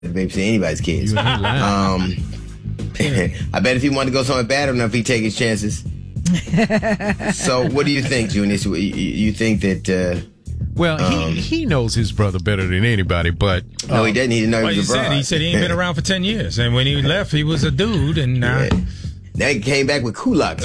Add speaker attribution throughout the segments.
Speaker 1: babysit anybody's kids. I bet if he wanted to go somewhere bad enough, he'd take his chances. So what do you think, Junior? You think that...
Speaker 2: Well, he knows his brother better than anybody, but...
Speaker 1: No, he didn't. He didn't know he was abroad.
Speaker 3: He said he ain't been around for 10 years. And when he left, he was a dude. And
Speaker 1: now he came back with kulaks.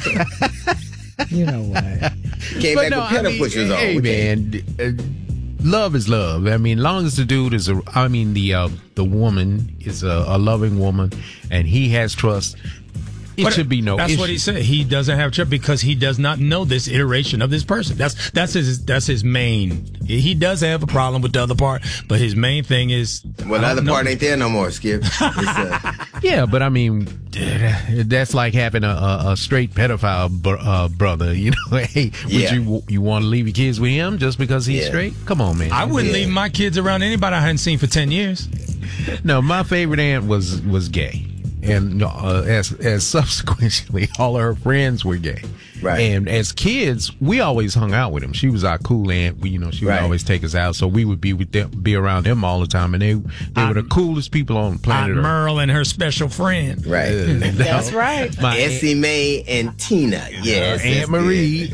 Speaker 4: You know what?
Speaker 1: Came back with pedal pushers on.
Speaker 2: Hey, man, love is love. I mean, long as the dude is the woman is a loving woman and he has trust, should be no issue.
Speaker 3: That's what he said. He doesn't have trust because he does not know this iteration of this person. That's his main. He does have a problem with the other part, but his main thing is...
Speaker 1: Well, the other part ain't there no more, Skip.
Speaker 2: Yeah, but I mean, that's like having a straight pedophile brother. You know, hey, you want to leave your kids with him just because he's straight? Come on, man.
Speaker 3: I wouldn't leave my kids around anybody I hadn't seen for 10 years.
Speaker 2: No, my favorite aunt was gay. And as subsequently, all of her friends were gay.
Speaker 1: Right.
Speaker 2: And as kids, we always hung out with them. She was our cool aunt. She would always take us out, so we would be around them all the time. And they were the coolest people on planet Earth.
Speaker 3: Merle and her special friend.
Speaker 1: Right.
Speaker 4: That's right.
Speaker 1: Essie Mae and Tina. Yes.
Speaker 2: Aunt Marie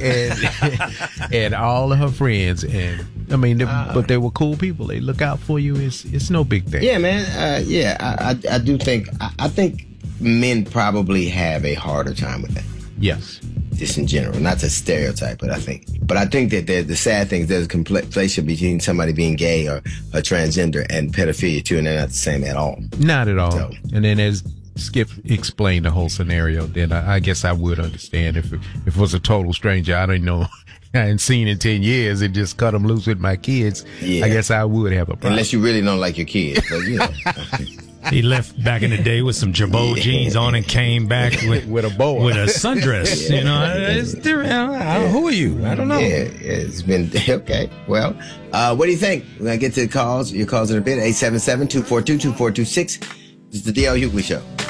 Speaker 2: and all of her friends. And I mean, but they were cool people. They look out for you. It's no big thing.
Speaker 1: Yeah, man. I do think. I think men probably have a harder time with that.
Speaker 2: Yes.
Speaker 1: Just in general, not to stereotype, but I think that the sad thing is there's a conflation between somebody being gay or a transgender and pedophilia too, and they're not the same at all.
Speaker 2: Not at all. So, and then as Skip explained the whole scenario, then I guess I would understand if it was a total stranger. I don't know. I hadn't seen in 10 years and just cut them loose with my kids. Yeah. I guess I would have a problem.
Speaker 1: Unless you really don't like your kids. But,
Speaker 3: He left back in the day with some Jabot jeans on and came back with a boa, with a sundress. You know, it's different. Who are you? I don't know.
Speaker 1: Yeah, it's been okay. Well, what do you think? We're gonna get to the calls. Your calls in a bit. 877-242-2426. This is the D.L. Hughley Show.